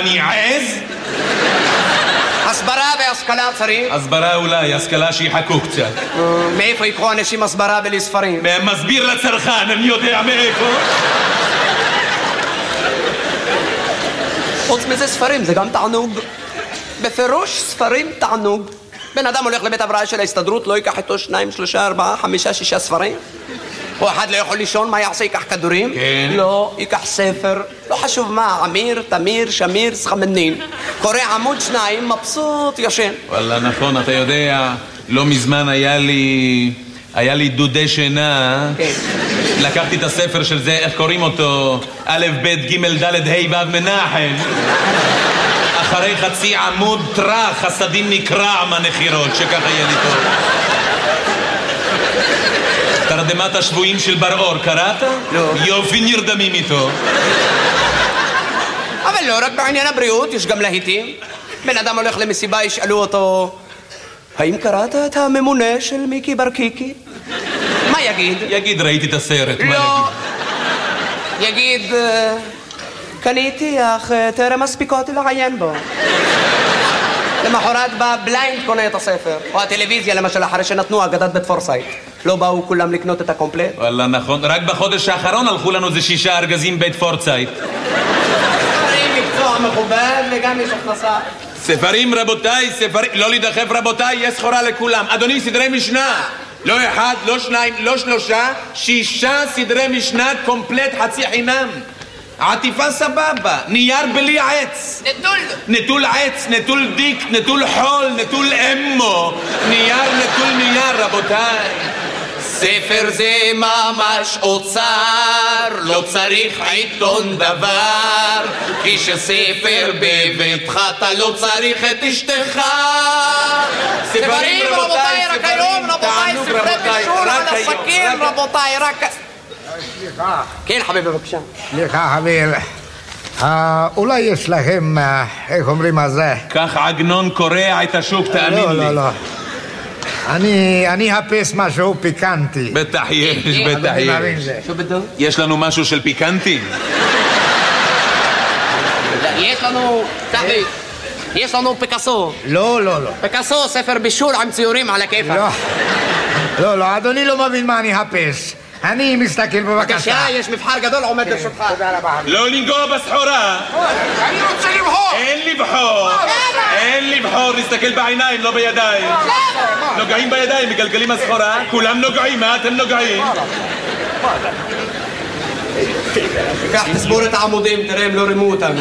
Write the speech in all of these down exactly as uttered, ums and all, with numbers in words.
אני עז? הסברה והשכלה צריך. הסברה אולי, השכלה שיחכו קצת. מאיפה יקחו אנשים הסברה בלי ספרים? מסביר לצרכן, אני יודע מאיפה. חוץ מזה ספרים, זה גם תענוג. בפירוש ספרים תענוג. בן אדם הולך לבית הבראה של ההסתדרות, לא ייקח איתו שניים, שלושה, ארבעה, חמישה, שישה ספרים? או אחד לא יכול לישון, מה יעשה? ייקח כדורים? כן. לא, ייקח ספר, לא חשוב מה, אמיר, תמיר, שמיר, סחמנין. קורא עמוד שניים, מבסוט, ישן. וואלה, נכון, אתה יודע, לא מזמן היה לי... היה לי דודי שינה. כן. לקחתי את הספר של זה, איך קוראים אותו? א', ב', ג', ד', ה', ו', מנחם. אחרי חצי עמוד טרח, חסדים נקרע מהנחירות, שככה יהיה לי טוב. תרדמת השבויים של בר אור, קראת? לא. יופי, נרדמים איתו. אבל לא רק בעניין הבריאות, יש גם להיטים. בן אדם הולך למסיבה, ישאלו אותו, האם קראת את הממונה של מיקי ברקיקי? מה יגיד? יגיד, ראיתי את הסרט, מה לא. יגיד, קניתי, אך טרם מספיקות לעיין בו. למחרת בא בליינד קונה את הספר. או הטלוויזיה למשל, אחרי שנתנו אגדת בית פורסייט. לא באו כולם לקנות את הקומפלט? וואלה, נכון. רק בחודש האחרון הלכו לנו זה שישה ארגזים בית פורסייט. ספרים מקצוע מכובד וגם יש הכנסה. ספרים רבותיי, ספרים... לא להידחף רבותיי, יש סחורה לכולם. אדוני, סדרי משנה. לא אחד, לא שניים, לא שלושה, שישה סדרי משנה קומפלט חצי חינם. עטיפה סבבה, נייר בלי עץ. נטול. נטול עץ, נטול דיק, נטול חול, נטול אמו. נייר, נטול נייר, רבותיי. ספר זה ממש אוצר, לא צריך עיתון דבר, כי שספר בביתך אתה לא צריך את אשתך. ספרים רבותיי, רק היום רבותיי, ספרי בישול על הסכין רבותיי, רק... סליחה. כן חביבי בבקשה. סליחה חביב, אולי יש לכם, איך אומרים על זה? כך עגנון קורע את השוק, תאמין לי. לא, לא, לא. אני, אני אחפש משהו פיקנטי. בטח יש, בטח יש. יש לנו משהו של פיקנטי? יש לנו, תחי, יש לנו פיקאסו. לא, לא, לא. פיקאסו, ספר בישול עם ציורים על הכיפה. לא, לא, לא, אדוני לא מבין מה אני אחפש. אני מסתכל בבקשה. בבקשה, יש מבחר גדול עומד לרשותך. תודה רבה. לא לנגוע בסחורה. אני רוצה לבחור. אין לבחור. אין לבחור, להסתכל בעיניים, לא בידיים. נוגעים בידיים, מגלגלים הסחורה. כולם נוגעים, מה אתם נוגעים? קח, תסבור את העמודים, תראה הם לא רימו אותנו.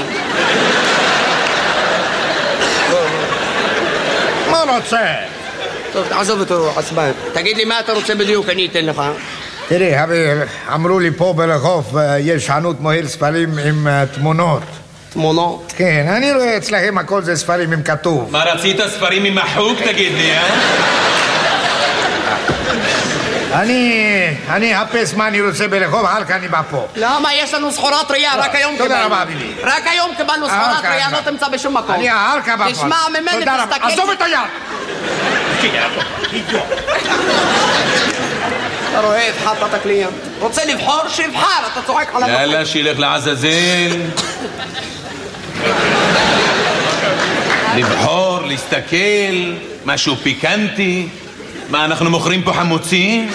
מה רוצה? טוב, תעזוב אותו, עצבן. תגיד לי מה אתה רוצה בדיוק, אני אתן לך. תראי, חביב, אמרו לי פה ברחוב יש חנות מוהל ספרים עם תמונות. תמונות? כן, אני רואה אצלכם הכל זה ספרים עם כתוב. מה רצית, ספרים עם מחוק, תגיד לי, אה? אני, אני אחפש מה אני רוצה ברחוב, אחר כך אני בא פה. למה? יש לנו סחורה טריה, רק היום קיבלנו. תודה רבה, ביבי. רק היום קיבלנו סחורה טריה, לא תמצא בשום מקום. אני אחר כך בא פה. תשמע ממני, תסתכל. עזוב את היד! אתה רואה, הפחדת את הקליינט. רוצה לבחור? שיבחר, אתה צועק על המקום. יאללה, שילך לעזאזל. לבחור, להסתכל, משהו פיקנטי. מה, אנחנו מוכרים פה חמוצים?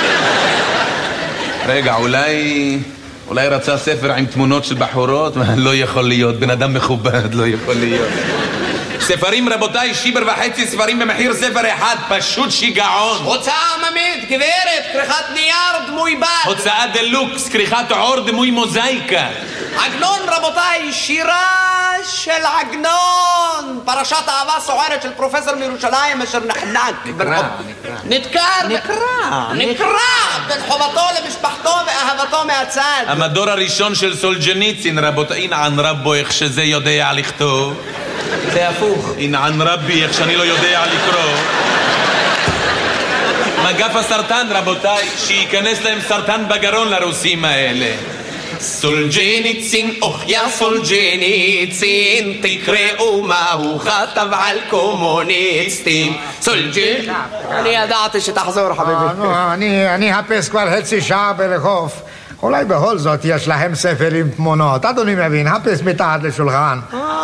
רגע, אולי... אולי רצה ספר עם תמונות של בחורות? לא יכול להיות, בן אדם מכובד, לא יכול להיות. ספרים רבותיי, שיבר וחצי ספרים במחיר ספר אחד, פשוט שיגעון. הוצאה עממית, גברת, כריכת נייר, דמוי בד. הוצאה דלוקס, כריכת עור, דמוי מוזאיקה. עגנון רבותיי, שירה של עגנון. פרשת אהבה סוערת של פרופסור מירושלים אשר נחנק. נקרא, נדקר. נקרא. נקרא. בין חובתו למשפחתו ואהבתו מהצד. המדור הראשון של סולג'ניצין, רבותיי, אינען רבו איך שזה יודע לכתוב. זה הפוך. אינען רבי איך שאני לא יודע לקרוא. מגף הסרטן, רבותיי, שייכנס להם סרטן בגרון לרוסים האלה. סולג'ניצין, אוח יא סולג'ניצין, תקראו מה הוא כתב על קומוניסטים. סולג'ניצין. אני ידעתי שתחזור חביבי. אני אחפש כבר חצי שעה ברחוב. אולי בכל זאת יש להם ספר עם תמונות. אדוני מבין, חפש מתחת לשולחן.